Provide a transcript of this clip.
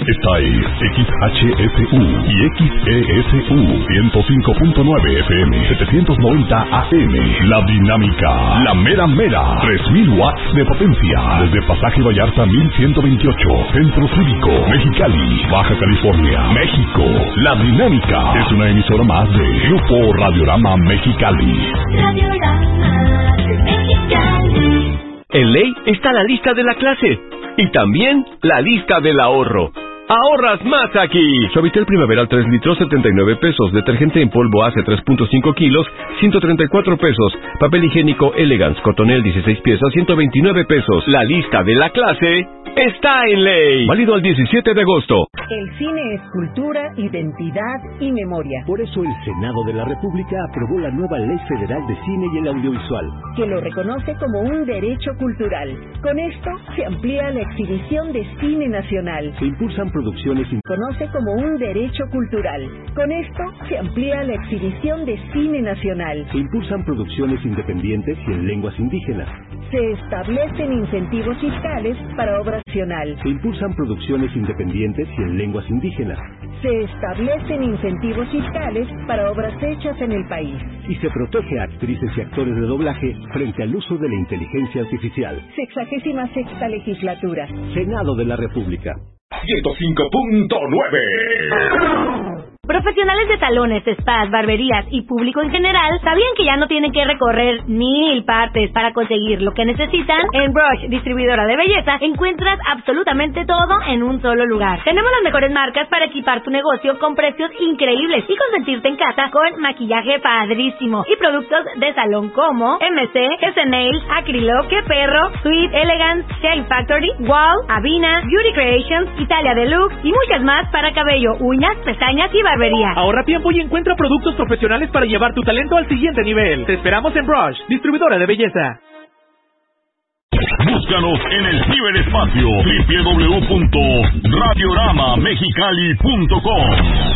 Esta es XHSU y XESU 105.9 FM, 790 AM. La Dinámica, la mera mera, 3000 watts de potencia. Desde Pasaje Vallarta 1128, Centro Cívico, Mexicali, Baja California, México. La Dinámica es una emisora más de Grupo Radiorama Mexicali. Radiorama Mexicali. En ley está la lista de la clase y también la lista del ahorro. ¡Ahorras más aquí! Suavitel Primaveral 3 litros, 79 pesos. Detergente en polvo Ace 3.5 kilos, 134 pesos. Papel higiénico Elegance Cotonel 16 piezas, 129 pesos. La lista de la clase está en ley. Válido al 17 de agosto. El cine es cultura, identidad y memoria. Por eso el Senado de la República aprobó la nueva Ley Federal de Cine y el Audiovisual, que lo reconoce como un derecho cultural. Con esto se amplía la exhibición de cine nacional. Se impulsan producciones conoce como un derecho cultural. Con esto se amplía la exhibición de cine nacional. Se impulsan producciones independientes y en lenguas indígenas. Se establecen incentivos fiscales para obra nacional. Se impulsan producciones independientes y en lenguas indígenas. Se establecen incentivos fiscales para obras hechas en el país. Y se protege a actrices y actores de doblaje frente al uso de la inteligencia artificial. 66ª legislatura. Senado de la República. 105.9. Profesionales de salones, spas, barberías y público en general sabían que ya no tienen que recorrer 1000 partes para conseguir lo que necesitan. En Brush, distribuidora de belleza, encuentras absolutamente todo en un solo lugar. Tenemos las mejores marcas para equipar tu negocio con precios increíbles y consentirte en casa con maquillaje padrísimo y productos de salón como MC, S-Nails, Acrylo, Que Perro, Sweet, Elegance, Shell Factory, Wall, Avina, Beauty Creations, Italia Deluxe y muchas más para cabello, uñas, pestañas y barbería. Ahorra tiempo y encuentra productos profesionales para llevar tu talento al siguiente nivel. Te esperamos en Brush, distribuidora de belleza. Búscanos en el ciberespacio www.radioramamexicali.com.